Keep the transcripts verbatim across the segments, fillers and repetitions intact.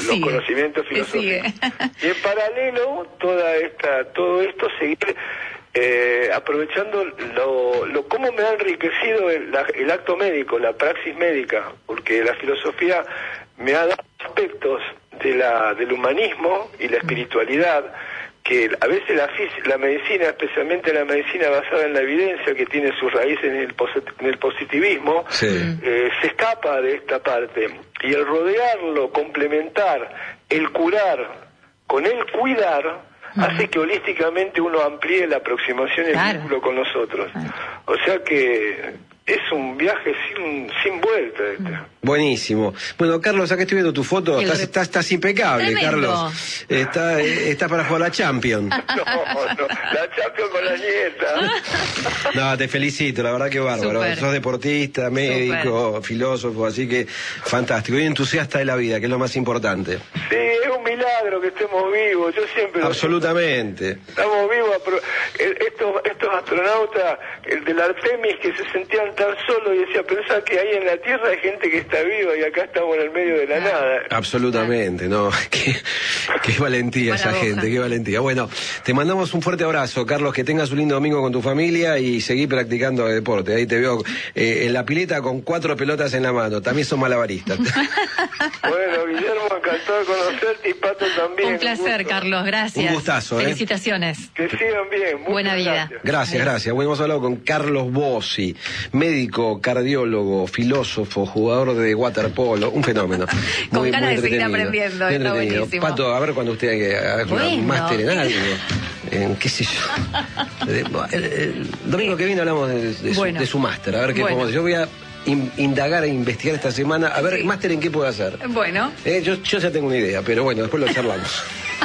los conocimientos filosóficos. Y en paralelo, toda esta, todo esto, seguir eh, aprovechando lo, lo cómo me ha enriquecido el, la, el acto médico, la praxis médica, porque la filosofía me ha dado aspectos de la, del humanismo y la espiritualidad, que a veces la, la medicina, especialmente la medicina basada en la evidencia, que tiene sus raíces en el, en el positivismo, sí. eh, se escapa de esta parte. Y el rodearlo, complementar, el curar con el cuidar, uh-huh. hace que holísticamente uno amplíe la aproximación y el claro. vínculo con los otros. Claro. O sea que es un viaje sin, sin vuelta. Este. Buenísimo. Bueno, Carlos, acá estoy viendo tu foto. Estás, estás, estás impecable, Tremendo. Carlos. Está, está para jugar la Champions. No, no. La Champions con la nieta. No, te felicito. La verdad que bárbaro. Super. Sos deportista, médico, Super. filósofo, así que fantástico. Y entusiasta de la vida, que es lo más importante. Sí, es un milagro que estemos vivos. Yo siempre... Absolutamente. Estamos vivos. Estos, estos astronautas, el del Artemis, que se sentían tan solos y decía, pensar que ahí en la Tierra hay gente que está viva y acá estamos en el medio de la nada. Absolutamente, no. Qué, qué valentía esa gente, qué valentía. Bueno, te mandamos un fuerte abrazo, Carlos, que tengas un lindo domingo con tu familia y seguí practicando deporte. Ahí te veo eh, en la pileta con cuatro pelotas en la mano. También son malabaristas. Bueno, Guillermo, encantado de conocerte y Pato también. Un placer, un Carlos, gracias. Un gustazo, ¿eh? Felicitaciones. Que sigan bien. Buena vida. Gracias, gracias. gracias. Bueno, hemos hablado con Carlos Bossi, médico, cardiólogo, filósofo, jugador de waterpolo, un fenómeno. Con muy, ganas muy de seguir aprendiendo, está buenísimo. Pato, a ver cuando usted haga bueno. un máster en algo, en qué sé yo. El, el domingo que viene hablamos de, de su, bueno. su máster, a ver qué bueno. podemos. Yo voy a in, indagar e investigar esta semana, a ver, sí. máster en qué puedo hacer. Bueno. Eh, yo, yo ya tengo una idea, pero bueno, después lo charlamos.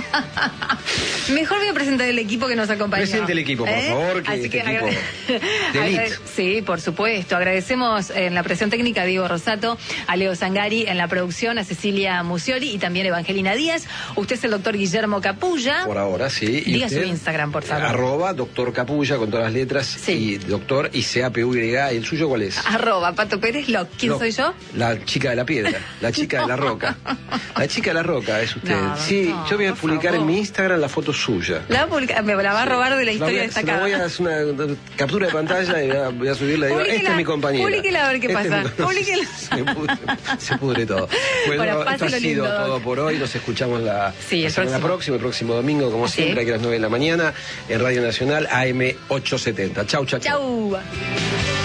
Mejor voy a presentar el equipo que nos acompaña. Presente el equipo, por ¿Eh? favor, que Así este que equipo de elite. Sí, por supuesto. Agradecemos en la presión técnica a Diego Rosato, a Leo Zangari en la producción, a Cecilia Musioli y también a Evangelina Díaz. Usted es el doctor Guillermo Capulla. Por ahora, sí. Diga su Instagram, por favor. Arroba doctor Capulla con todas las letras. Sí. Y doctor y C A P U Y. ¿El suyo cuál es? Arroba Pato Pérez Loc. ¿Quién Loc. soy yo? La chica de la piedra. La chica no. de la roca. La chica de la roca es usted. No, sí, no, yo voy a publicar favor. en mi Instagram la foto suya. La publica, me la va a robar de la historia la destacada. Voy a hacer una captura de pantalla y voy a, voy a subirla y digo, esta es mi compañera. Publíquela a ver qué este pasa. Mi, Publíquela. Se, pudre, se pudre todo. Bueno, bueno, esto ha sido lindo, todo por hoy. Nos escuchamos la, sí, la semana próxima, el próximo domingo, como ¿Sí? siempre, aquí a las nueve de la mañana, en Radio Nacional, A M ochocientos setenta. Chau, chau, chau. Chau.